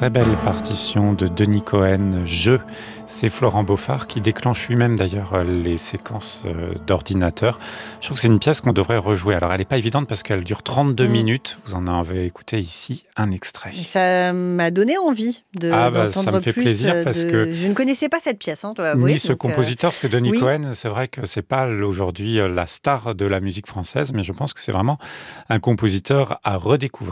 Très belle partition de Denis Cohen, Je. C'est Florent Beaufard qui déclenche lui-même d'ailleurs les séquences d'ordinateur. Je trouve que c'est une pièce qu'on devrait rejouer. Alors elle n'est pas évidente parce qu'elle dure 32 Mmh. minutes. Vous en avez écouté ici un extrait. Et ça m'a donné envie Ça d'entendre me fait plus. plaisir parce que Je ne connaissais pas cette pièce, je dois avouer. ni ce compositeur, parce que Denis Oui. Cohen, c'est vrai que c'est pas aujourd'hui la star de la musique française, mais je pense que c'est vraiment un compositeur à redécouvrir.